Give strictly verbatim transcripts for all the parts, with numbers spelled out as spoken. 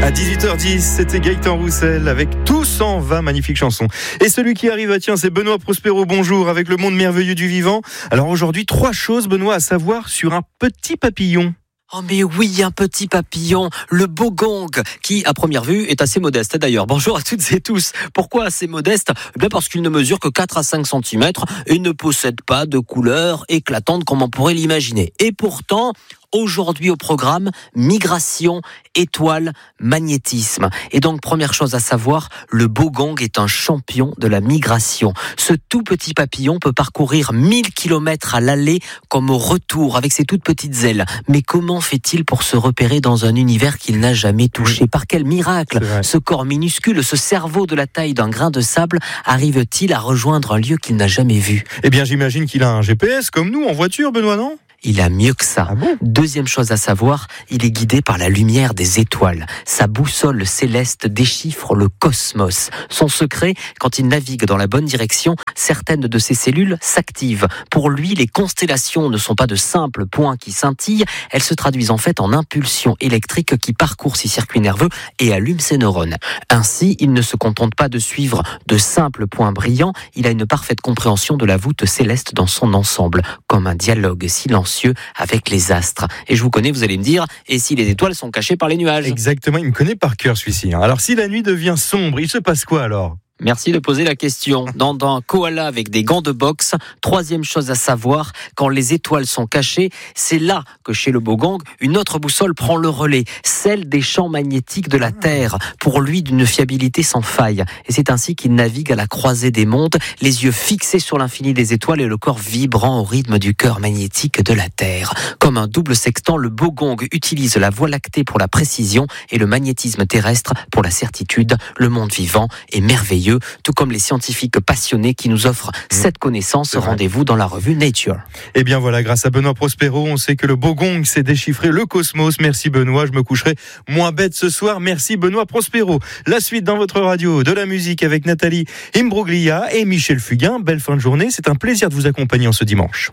À dix-huit heures dix, c'était Gaëtan Roussel avec Tout s'en va, magnifique chanson. Et celui qui arrive, ah tiens, c'est Benoît Prospero, bonjour, avec le monde merveilleux du vivant. Alors aujourd'hui, trois choses, Benoît, à savoir sur un petit papillon. Oh mais oui, un petit papillon, le bogong, qui à première vue est assez modeste d'ailleurs. Bonjour à toutes et tous. Pourquoi assez modeste ? Eh bien parce qu'il ne mesure que quatre à cinq centimètres et ne possède pas de couleur éclatante comme on pourrait l'imaginer. Et pourtant, aujourd'hui au programme, migration, étoile, magnétisme. Et donc, première chose à savoir, le bogong est un champion de la migration. Ce tout petit papillon peut parcourir mille kilomètres à l'aller comme au retour avec ses toutes petites ailes. Mais comment fait-il pour se repérer dans un univers qu'il n'a jamais touché ? Par quel miracle ce corps minuscule, ce cerveau de la taille d'un grain de sable, arrive-t-il à rejoindre un lieu qu'il n'a jamais vu ? Eh bien, j'imagine qu'il a un G P S comme nous en voiture, Benoît, non ? Il a mieux que ça. Ah bon ? Deuxième chose à savoir, il est guidé par la lumière des étoiles. Sa boussole céleste déchiffre le cosmos. Son secret, quand il navigue dans la bonne direction, certaines de ses cellules s'activent. Pour lui, les constellations ne sont pas de simples points qui scintillent, elles se traduisent en fait en impulsions électriques qui parcourent ses circuits nerveux et allument ses neurones. Ainsi, il ne se contente pas de suivre de simples points brillants, il a une parfaite compréhension de la voûte céleste dans son ensemble, comme un dialogue silencieux avec les astres. Et je vous connais, vous allez me dire, et si les étoiles sont cachées par les nuages ? Exactement, il me connaît par cœur celui-ci. Alors si la nuit devient sombre, il se passe quoi alors ? Merci de poser la question. Dans un koala avec des gants de boxe, troisième chose à savoir, quand les étoiles sont cachées, c'est là que chez le bogong, une autre boussole prend le relais, celle des champs magnétiques de la Terre, pour lui d'une fiabilité sans faille. Et c'est ainsi qu'il navigue à la croisée des mondes, les yeux fixés sur l'infini des étoiles et le corps vibrant au rythme du cœur magnétique de la Terre. Comme un double sextant, le bogong utilise la Voie lactée pour la précision et le magnétisme terrestre pour la certitude. Le monde vivant est merveilleux, tout comme les scientifiques passionnés qui nous offrent cette connaissance. Rendez-vous dans la revue Nature. Et bien voilà, grâce à Benoît Prospero, on sait que le bogong sait déchiffrer le cosmos. Merci Benoît, je me coucherai moins bête ce soir. Merci Benoît Prospero. La suite dans votre radio, de la musique avec Nathalie Imbruglia et Michel Fugain. Belle fin de journée, c'est un plaisir de vous accompagner en ce dimanche.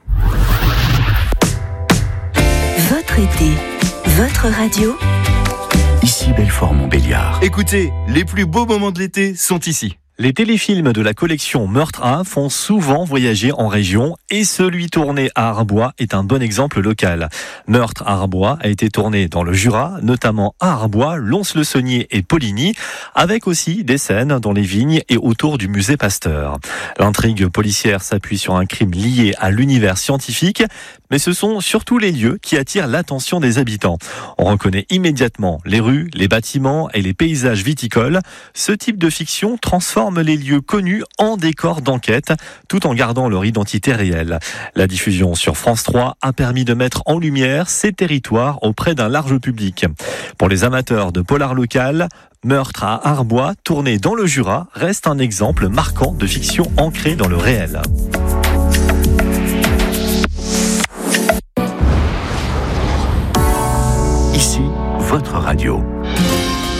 Votre été, votre radio. Ici Belfort-Montbéliard. Écoutez, les plus beaux moments de l'été sont ici. Les téléfilms de la collection Meurtre un font souvent voyager en région et celui tourné à Arbois est un bon exemple local. Meurtre à Arbois a été tourné dans le Jura, notamment à Arbois, Lons-le-Saunier et Poligny, avec aussi des scènes dans les vignes et autour du musée Pasteur. L'intrigue policière s'appuie sur un crime lié à l'univers scientifique, mais ce sont surtout les lieux qui attirent l'attention des habitants. On reconnaît immédiatement les rues, les bâtiments et les paysages viticoles. Ce type de fiction transforme les lieux connus en décors d'enquête, tout en gardant leur identité réelle. La diffusion sur France trois a permis de mettre en lumière ces territoires auprès d'un large public. Pour les amateurs de polar local, Meurtre à Arbois, tourné dans le Jura, reste un exemple marquant de fiction ancrée dans le réel. Ici, votre radio.